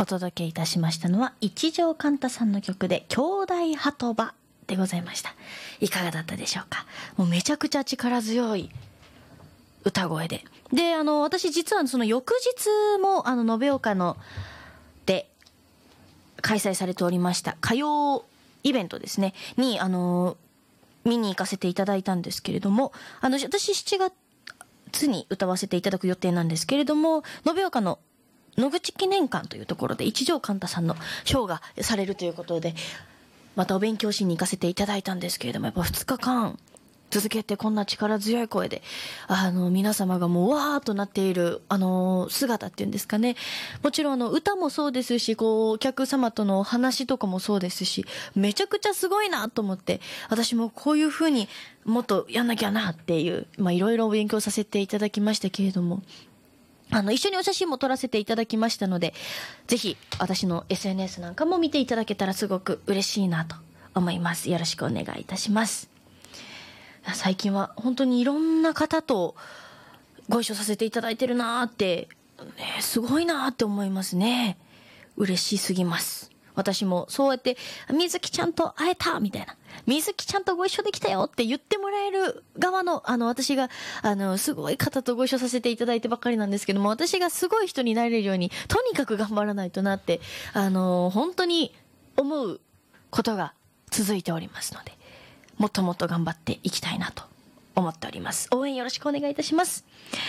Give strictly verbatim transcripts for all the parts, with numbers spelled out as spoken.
お届けいたしましたのは一条寛太さんの曲で兄弟鳩場でございました。いかがだったでしょうか。もうめちゃくちゃ力強い歌声で。で、あの、私実はその翌日もあの、延岡ので開催されておりました歌謡イベントですね、に、あの、見に行かせていただいたんですけれども、あの、私しちがつに歌わせていただく予定なんですけれども、延岡の野口記念館というところで一条寛太さんのショーがされるということで、またお勉強しに行かせていただいたんですけれども、やっぱふつかかん続けてこんな力強い声で、あの、皆様がもうわーっとなっている、あの、姿っていうんですかね。もちろんあの、歌もそうですし、こう、お客様とのお話とかもそうですし、めちゃくちゃすごいなと思って、私もこういう風にもっとやんなきゃなっていう、まあ、いろいろお勉強させていただきましたけれども、あの、一緒にお写真も撮らせていただきましたので、ぜひ私の エスエヌエス なんかも見ていただけたらすごく嬉しいなと思います。よろしくお願いいたします。最近は本当にいろんな方とご一緒させていただいてるなーって、ね、すごいなーって思いますね。嬉しすぎます。私もそうやって、水木ちゃんと会えたみたいな。水木ちゃんとご一緒できたよって言ってもらえる側の、あの、私が、あの、すごい方とご一緒させていただいてばっかりなんですけども、私がすごい人になれるように、とにかく頑張らないとなって、あの、本当に思うことが続いておりますので、もっともっと頑張っていきたいなと思っております。応援よろしくお願いいたします。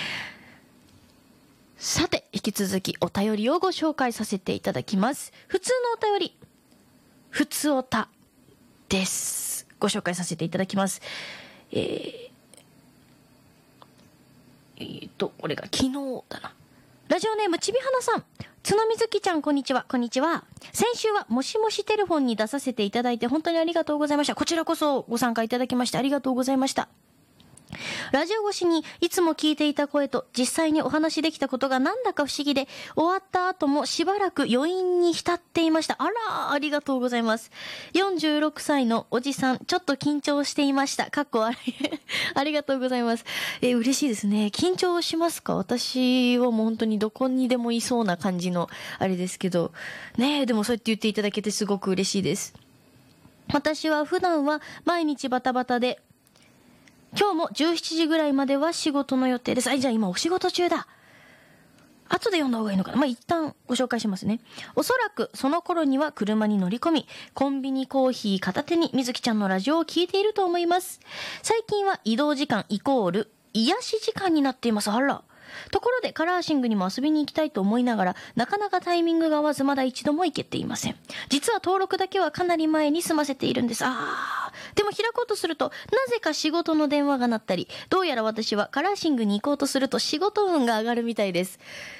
さて、引き続きお便りをご紹介させていただきます。普通のお便り、ふつおたです。ご紹介させていただきます。えー、えーと、これが昨日だな。ラジオネームちびはなさん。つのみずきちゃん、こんにちは。こんにちは。先週はもしもしテレフォンに出させていただいて本当にありがとうございました。こちらこそご参加いただきましてありがとうございました。ラジオ越しにいつも聞いていた声と実際にお話できたことがなんだか不思議で、終わった後もしばらく余韻に浸っていました。あら、ありがとうございます。よんじゅうろくさいのおじさん、ちょっと緊張していました。かっこあり、ありがとうございます。え、嬉しいですね。緊張しますか？私はもう本当にどこにでもいそうな感じのあれですけど、ねえ、でもそうやって言っていただけてすごく嬉しいです。私は普段は毎日バタバタで、今日もじゅうしちじぐらいまでは仕事の予定です。あ、じゃあ今お仕事中だ。後で読んだ方がいいのかな。まあ、一旦ご紹介しますね。おそらくその頃には車に乗り込み、コンビニコーヒー片手にみずきちゃんのラジオを聞いていると思います。最近は移動時間イコール癒し時間になっています。あら。ところでカラーシングにも遊びに行きたいと思いながら、なかなかタイミングが合わずまだ一度も行けていません。実は登録だけはかなり前に済ませているんです。あー。でも開こうとすると、なぜか仕事の電話が鳴ったり、どうやら私はカラーシングに行こうとすると仕事運が上がるみたいです。